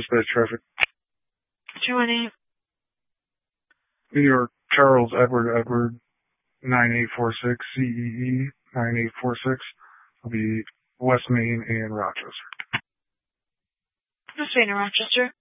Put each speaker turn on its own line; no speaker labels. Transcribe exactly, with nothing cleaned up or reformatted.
dispatch traffic.
What's your name?
New York, Charles Edward Edward, nine eight four six, C E E, nine eight four six. Will be West Main and Rochester.
West Main and Rochester.